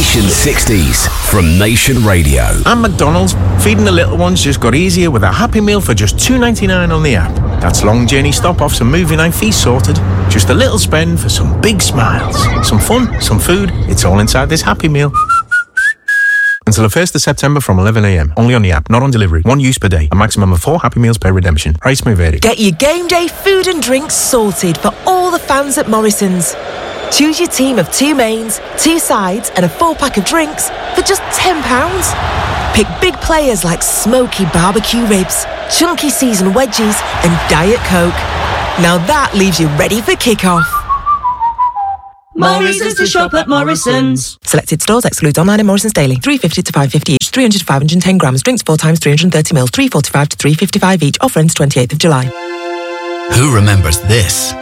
Nation 60s from Nation Radio. And McDonald's, feeding the little ones just got easier with a Happy Meal for just $2.99 on the app. That's long journey stop-offs and movie night feast sorted. Just a little spend for some big smiles. Some fun, some food, it's all inside this Happy Meal. Until the 1st of September from 11 a.m. Only on the app, not on delivery. One use per day. A maximum of 4 Happy Meals per redemption. Price may vary. Get your game day food and drinks sorted for all the fans at Morrison's. Choose your team of 2 mains, 2 sides and a 4-pack of drinks for just £10. Pick big players like smoky barbecue ribs, chunky seasoned wedgies and Diet Coke. Now that leaves you ready for kick-off. Morrison's to shop at Morrison's. Selected stores excludes online and Morrison's daily. 350 to 550 each, 300 to 510 grams. Drinks 4 times 330 mils, 345 to 355 each. Offer ends 28th of July. Who remembers this?